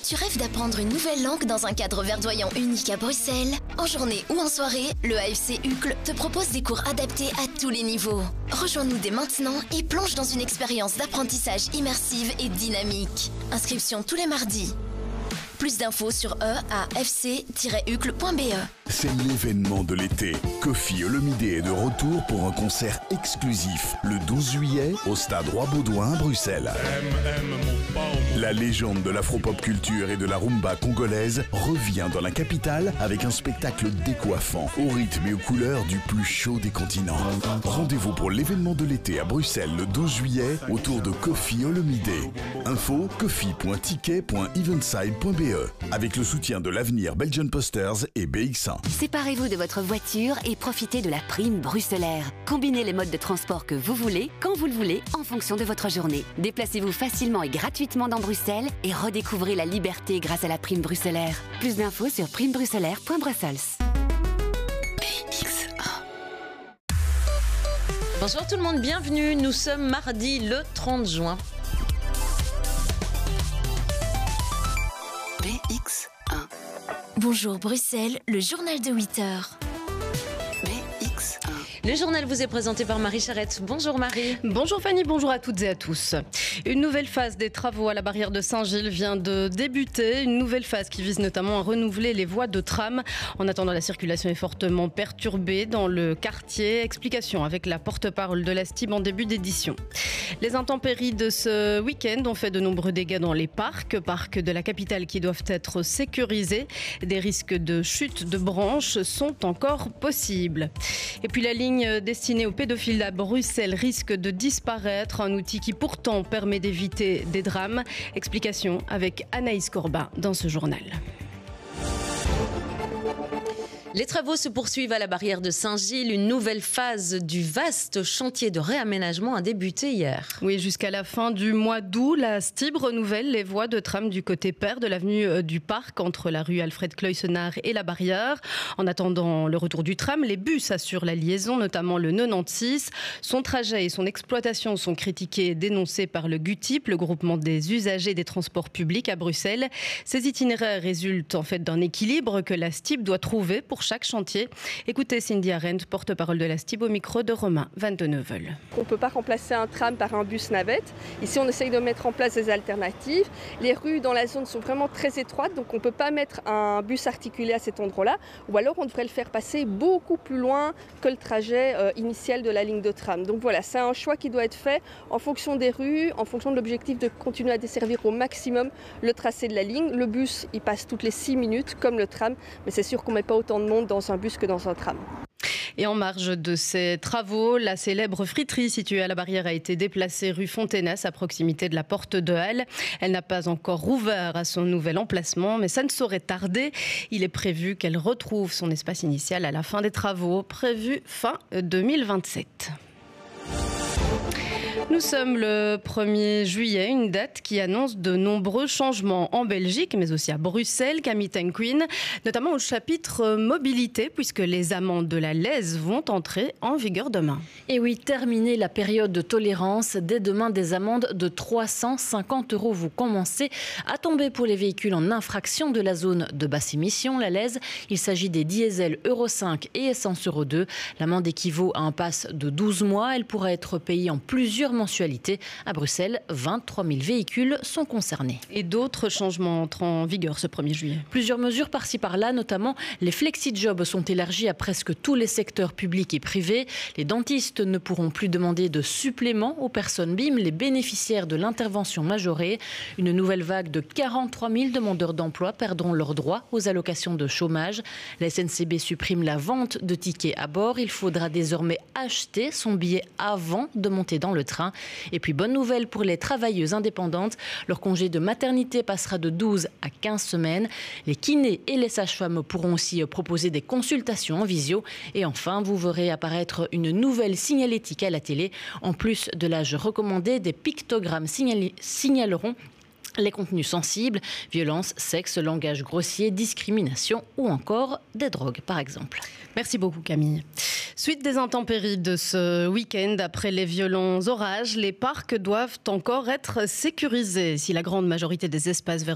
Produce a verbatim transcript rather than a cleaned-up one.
Tu rêves d'apprendre une nouvelle langue dans un cadre verdoyant unique à Bruxelles? En journée ou en soirée, le A F C Uccle te propose des cours adaptés à tous les niveaux. Rejoins-nous dès maintenant et plonge dans une expérience d'apprentissage immersive et dynamique. Inscription tous les mardis. Plus d'infos sur e à f c tiret uccle point b e. C'est l'événement de l'été. Kofi Olomidé est de retour pour un concert exclusif le douze juillet au Stade Roi-Baudouin à Bruxelles. La légende de l'afro-pop culture et de la rumba congolaise revient dans la capitale avec un spectacle décoiffant, au rythme et aux couleurs du plus chaud des continents. Rendez-vous pour l'événement de l'été à Bruxelles le douze juillet autour de Kofi Olomidé. Info kofi point ticket point eventside point b e avec le soutien de l'Avenir Belgian Posters et B X un. Séparez-vous de votre voiture et profitez de la prime bruxelaire. Combinez les modes de transport que vous voulez, quand vous le voulez, en fonction de votre journée. Déplacez-vous facilement et gratuitement dans Bruxelles et redécouvrez la liberté grâce à la prime bruxelaire. Plus d'infos sur prime bruxelaire point brussels. B X un. Bonjour tout le monde, bienvenue. Nous sommes mardi le trente juin. B X un. Bonjour Bruxelles, le journal de huit heures. B X un. Le journal vous est présenté par Marie Charette. Bonjour Marie. Bonjour Fanny, bonjour à toutes et à tous. Une nouvelle phase des travaux à la barrière de Saint-Gilles vient de débuter. Une nouvelle phase qui vise notamment à renouveler les voies de tram. En attendant, la circulation est fortement perturbée dans le quartier. Explication avec la porte-parole de la S T I B en début d'édition. Les intempéries de ce week-end ont fait de nombreux dégâts dans les parcs. Parcs de la capitale qui doivent être sécurisés. Des risques de chute de branches sont encore possibles. Et puis la ligne destinée aux pédophiles à Bruxelles risque de disparaître. Un outil qui pourtant permet d'éviter des drames. Explication avec Anaïs Corba dans ce journal. Les travaux se poursuivent à la barrière de Saint-Gilles. Une nouvelle phase du vaste chantier de réaménagement a débuté hier. Oui, jusqu'à la fin du mois d'août, la S T I B renouvelle les voies de tram du côté pair de l'avenue du Parc entre la rue Alfred Cloysenard et la barrière. En attendant le retour du tram, les bus assurent la liaison, notamment le quatre-vingt-seize. Son trajet et son exploitation sont critiqués et dénoncés par le GUTIP, le groupement des usagers des transports publics à Bruxelles. Ces itinéraires résultent en fait d'un équilibre que la S T I B doit trouver pour chaque chantier. Écoutez Cindy Arendt, porte-parole de la S T I B au micro de Romain Van de Neuvel. On ne peut pas remplacer un tram par un bus navette. Ici, on essaye de mettre en place des alternatives. Les rues dans la zone sont vraiment très étroites, donc on ne peut pas mettre un bus articulé à cet endroit-là. Ou alors, on devrait le faire passer beaucoup plus loin que le trajet euh, initial de la ligne de tram. Donc voilà, c'est un choix qui doit être fait en fonction des rues, en fonction de l'objectif de continuer à desservir au maximum le tracé de la ligne. Le bus, il passe toutes les six minutes, comme le tram, mais c'est sûr qu'on ne met pas autant de monde dans un bus que dans un tram. Et en marge de ces travaux, la célèbre friterie située à la barrière a été déplacée rue Fontainès à proximité de la porte de Halle. Elle n'a pas encore rouvert à son nouvel emplacement, mais ça ne saurait tarder. Il est prévu qu'elle retrouve son espace initial à la fin des travaux, prévu fin deux mille vingt-sept. Nous sommes le premier juillet, une date qui annonce de nombreux changements en Belgique, mais aussi à Bruxelles, Camille Tenquin, notamment au chapitre mobilité, puisque les amendes de la L E S vont entrer en vigueur demain. Et oui, terminer la période de tolérance. Dès demain, des amendes de trois cent cinquante euros vont commencer à tomber pour les véhicules en infraction de la zone de basse émission, la L E S. Il s'agit des diesels Euro cinq et essence Euro deux. L'amende équivaut à un pass de douze mois. Elle pourra être payée en plusieurs mensualité. À Bruxelles, vingt-trois mille véhicules sont concernés. Et d'autres changements entrent en vigueur ce premier juillet. Plusieurs mesures par-ci par-là, notamment les flexi-jobs sont élargis à presque tous les secteurs publics et privés. Les dentistes ne pourront plus demander de supplément aux personnes B I M, les bénéficiaires de l'intervention majorée. Une nouvelle vague de quarante-trois mille demandeurs d'emploi perdront leurs droits aux allocations de chômage. La S N C B supprime la vente de tickets à bord. Il faudra désormais acheter son billet avant de monter dans le train. Et puis bonne nouvelle pour les travailleuses indépendantes, leur congé de maternité passera de douze à quinze semaines. Les kinés et les sages-femmes pourront aussi proposer des consultations en visio. Et enfin, vous verrez apparaître une nouvelle signalétique à la télé. En plus de l'âge recommandé, des pictogrammes signal- signaleront les contenus sensibles, violence, sexe, langage grossier, discrimination ou encore des drogues par exemple. Merci beaucoup Camille. Suite des intempéries de ce week-end, après les violents orages, les parcs doivent encore être sécurisés. Si la grande majorité des espaces verts